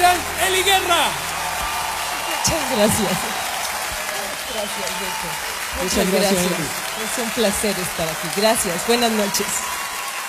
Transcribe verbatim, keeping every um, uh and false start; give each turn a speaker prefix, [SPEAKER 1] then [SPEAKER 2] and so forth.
[SPEAKER 1] gran Eli Guerra.
[SPEAKER 2] Muchas gracias. Gracias, Beto. Muchas, Muchas gracias. gracias. Es un placer estar aquí. Gracias. Buenas noches.